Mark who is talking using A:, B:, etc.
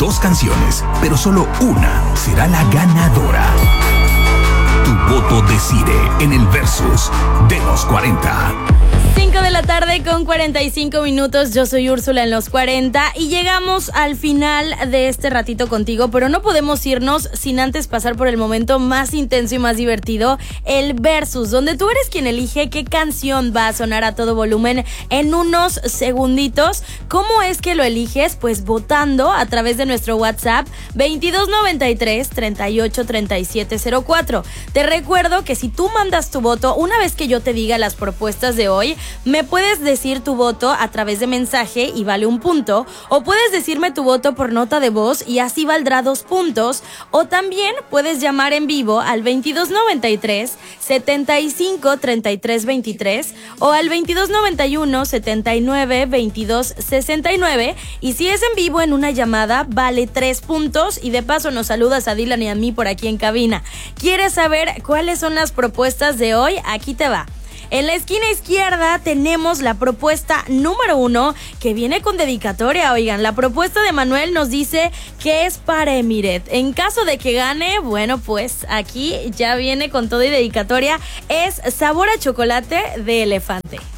A: 2 canciones, pero solo una será la ganadora. Tu voto decide en el Versus de los 40.
B: 5 de la tarde con 45 minutos. Yo soy Úrsula en los 40 y llegamos al final de este ratito contigo, pero no podemos irnos sin antes pasar por el momento más intenso y más divertido, el Versus, donde tú eres quien elige qué canción va a sonar a todo volumen en unos segunditos. ¿Cómo es que lo eliges? Pues votando a través de nuestro WhatsApp 2293-383704. Te recuerdo que si tú mandas tu voto, una vez que yo te diga las propuestas de hoy, me puedes decir tu voto a través de mensaje y vale 1 punto, o puedes decirme tu voto por nota de voz y así valdrá 2 puntos, o también puedes llamar en vivo al 2293-753323 o al 2291-792269, y si es en vivo en una llamada vale 3 puntos y de paso nos saludas a Dylan y a mí por aquí en cabina. ¿Quieres saber cuáles son las propuestas de hoy? Aquí te va. En la esquina izquierda tenemos la propuesta número 1 que viene con dedicatoria. Oigan, la propuesta de Manuel nos dice que es para Emiret. En caso de que gane, bueno, pues aquí ya viene con todo y dedicatoria. Es Sabor a Chocolate de Elefante.